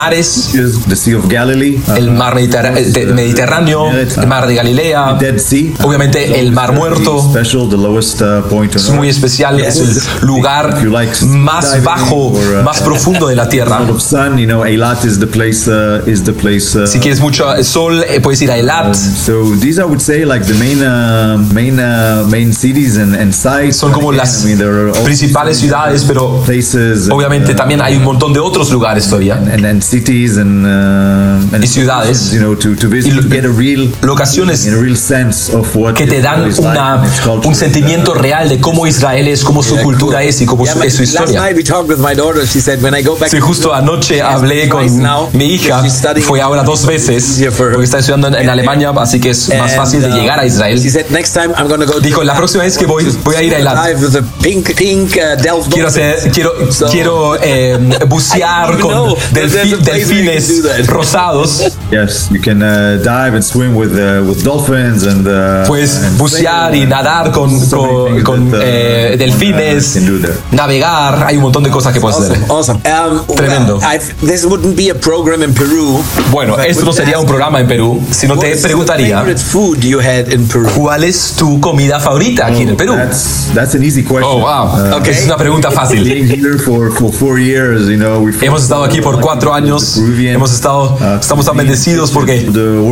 mares, the Sea of Galilee, el mar Mediterráneo, el mar de Galilea, Dead Sea, obviamente el mar muerto. special, the lowest point on Es muy earth. especial, es el lugar más bajo, más profundo de la tierra. Out of sun, Eilat is the place. Si quieres mucho sol, puedes ir a Eilat. So these I would say like the main cities and sites. Son como las principales ciudades, pero places, obviamente también hay un montón de otros lugares todavía. and cities and Y ciudades. to visit, to get a real Locaciones a real sense of what que te dan Israel is like and its culture. un sentimiento real de cómo Israel es, cómo su cultura es y cómo es su Last historia. night we talked with my daughter. She said, when I go back Sí, justo anoche hablé con mi hija, fue ahora 2 veces, porque está estudiando en Alemania, así que es más fácil de llegar a Israel. She said, next time I'm going to go. Dijo, la próxima vez que voy a ir a Eilat. With the pink Quiero bucear con delfines rosados. Yes, you can dive and swim with dolphins and. Puedes and bucear y nadar con delfines, navegar, hay un montón de cosas que puedes hacer. Awesome. Tremendo. This wouldn't be a program in Peru. Bueno, esto no sería un programa en Perú, sino te preguntaría, Favorite food you had in Peru? ¿cuál es tu comida favorita aquí en el Perú? That's an easy question. Oh, wow. Okay. Es una pregunta fácil. Being here for 4 years, Hemos estado aquí por 4 años. Estamos tan bendecidos porque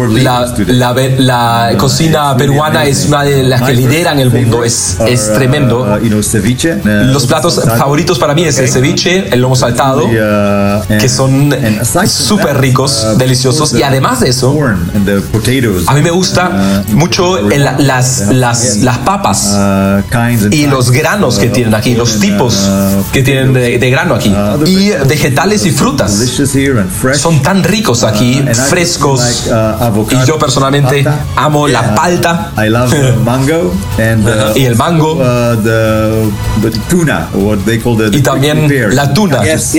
la cocina peruana es una de las que lideran el mundo. Es tremendo. Ceviche. Los platos favoritos para mí es el ceviche, el lomo saltado, que son súper ricos, deliciosos. Y además de eso, a mí me gusta mucho las papas y los granos que tienen aquí, los tipos que tienen de grano aquí. Y vegetales y frutas. Son tan ricos aquí, frescos. Y yo personalmente amo la palta y el mango. The tuna, what they call the Y también pear. la tuna, Yes.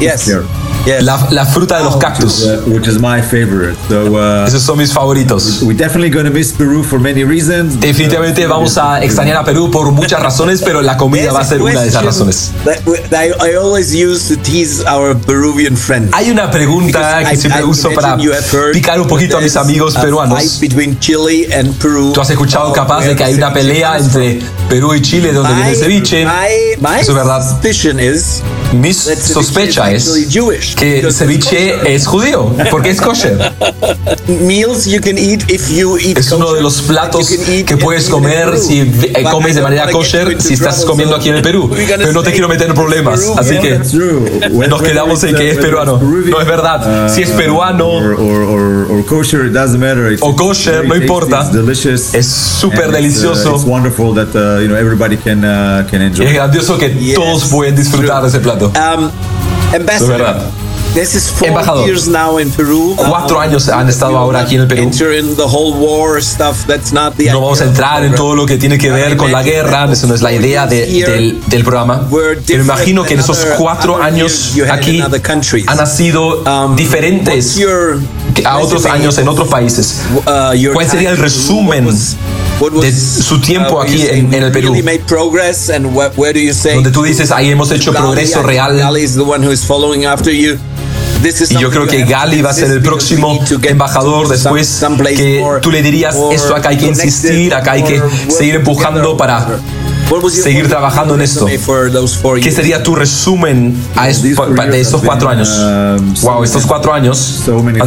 la fruta de los cactus. Which is my favorite. So, Esos son mis favoritos. we're definitely going to miss Peru for many reasons. Definitivamente vamos a extrañar a Perú por muchas razones, pero la comida va a ser una de esas razones. That I always use to tease our Peruvian friends. Hay una pregunta que siempre uso para picar un poquito a mis amigos peruanos. Between Chile and Peru. Tú has escuchado capaz de que hay una pelea entre Perú y Chile donde viene el ceviche. My Eso es verdad. suspicion is Mi sospecha es que el ceviche es judío, porque es kosher. Meals you can eat if you eat. Es uno de los platos que puedes comer si comes de manera kosher si estás comiendo aquí en el Perú. Pero no te quiero meter en problemas, así que nos quedamos en que es peruano. No es verdad. Si es peruano or kosher, it doesn't matter. o kosher, no importa. Es súper delicioso. It's wonderful that everybody can enjoy. Es grandioso que todos pueden disfrutar de ese plato. Es Ambassador, verdad. this is 4 Embajador. years now in Peru. 4 años han estado ahora aquí en el Perú. Enter in the whole war stuff. That's not the No vamos a entrar en todo lo que tiene que ver con la guerra, eso no es la idea del programa. Pero imagino que en esos 4 años aquí han sido diferentes a otros años en otros países. ¿Cuál sería el resumen de su tiempo aquí en el Perú? Donde tú dices, ahí hemos hecho progreso real. Y yo creo que Gali va a ser el próximo embajador después, que tú le dirías, esto acá hay que insistir, acá hay que seguir empujando para seguir trabajando en esto. ¿Qué sería tu resumen de estos 4 años? Wow, estos 4 años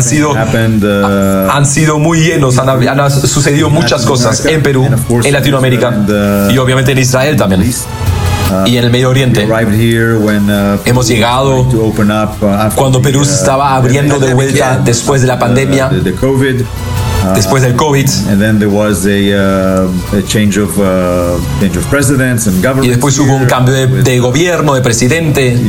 han sido muy llenos, han sucedido muchas cosas en Perú, en Latinoamérica y obviamente en Israel también. Y en el Medio Oriente. Hemos llegado cuando Perú se estaba abriendo de vuelta después de la pandemia, después del COVID. Y después hubo un cambio de gobierno, de presidente,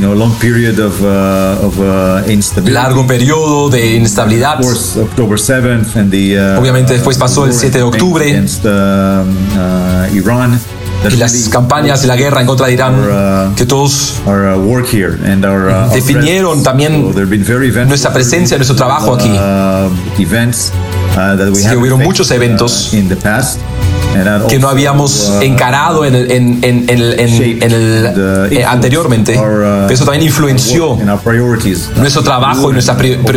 largo periodo de inestabilidad. Obviamente después pasó el 7 de octubre. Y las campañas de la guerra en contra de Irán, que todos definieron también nuestra presencia, nuestro trabajo aquí. Así que hubieron muchos eventos que no habíamos encarado anteriormente. Eso también influenció nuestro trabajo y nuestras prioridades